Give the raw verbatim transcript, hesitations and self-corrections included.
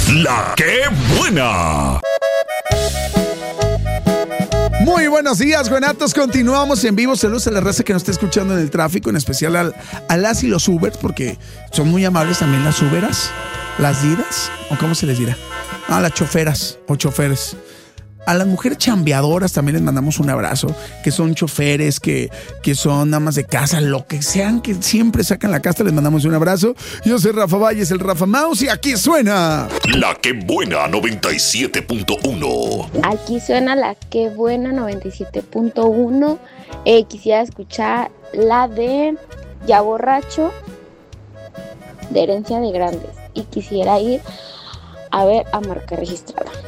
La que buena. Muy buenos días, guanatos. Continuamos en vivo. Saludos a la raza que nos está escuchando en el tráfico, en especial al, a las y los Ubers, porque son muy amables también las Uberas, las Didas, o cómo se les dirá. A las choferas o choferes. A las mujeres chambeadoras también les mandamos un abrazo, que son choferes, que, que son amas de casa, lo que sean, que siempre sacan la casta, les mandamos un abrazo. Yo soy Rafa Valles, el Rafa Mouse, y aquí suena La que buena noventa y siete punto uno. Aquí suena La que buena noventa y siete punto uno. Eh, quisiera escuchar la de Ya borracho, de Herencia de Grandes. Y quisiera ir a ver a Marca Registrada.